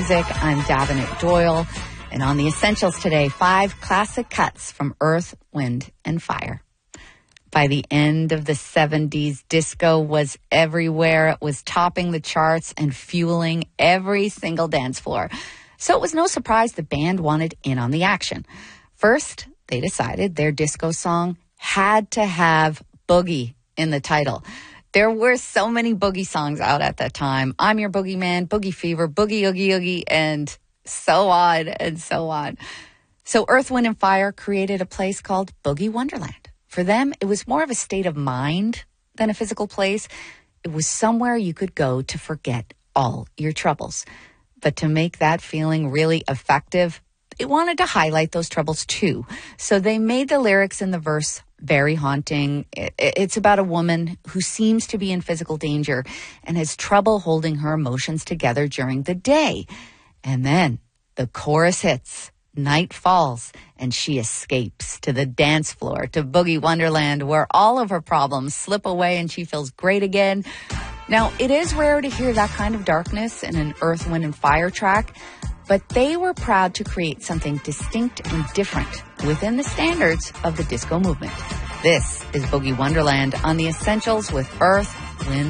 music. I'm Davenant Doyle. And on The Essentials today, 5 classic cuts from Earth, Wind, and Fire. By the end of the 70s, disco was everywhere. It was topping the charts and fueling every single dance floor. So it was no surprise the band wanted in on the action. First, they decided their disco song had to have boogie in the title. There were so many boogie songs out at that time. I'm Your Boogeyman, Boogie Fever, Boogie Oogie Oogie, and so on and so on. So Earth, Wind, and Fire created a place called Boogie Wonderland. For them, it was more of a state of mind than a physical place. It was somewhere you could go to forget all your troubles. But to make that feeling really effective, they wanted to highlight those troubles too. So they made the lyrics in the verse very haunting. It's about a woman who seems to be in physical danger and has trouble holding her emotions together during the day. And then the chorus hits, night falls, and she escapes to the dance floor, to Boogie Wonderland, where all of her problems slip away and she feels great again. Now, it is rare to hear that kind of darkness in an Earth, Wind, and Fire track, but they were proud to create something distinct and different within the standards of the disco movement. This is Boogie Wonderland on The Essentials with Earth, Wind,